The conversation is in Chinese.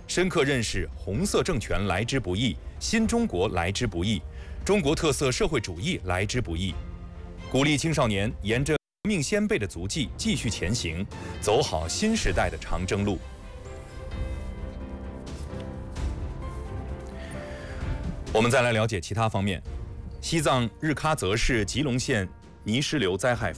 深刻认识红色政权来之不易，新中国来之不易，中国特色社会主义来之不易。鼓励青少年沿着革命先辈的足迹继续前行，走好新时代的长征路。我们再来了解其他方面。西藏日喀则市吉隆县泥石流灾害